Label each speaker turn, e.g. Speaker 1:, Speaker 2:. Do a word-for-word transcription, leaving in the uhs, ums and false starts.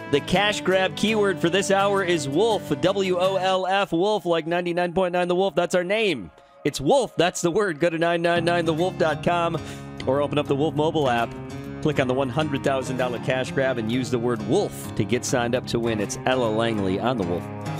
Speaker 1: The cash grab keyword for this hour is Wolf, W O L F, Wolf, like ninety-nine point nine The Wolf. That's our name. It's Wolf. That's the word. Go to nine nine nine the wolf dot com or open up the Wolf mobile app. Click on the one hundred thousand dollars cash grab and use the word Wolf to get signed up to win. It's Ella Langley on the Wolf.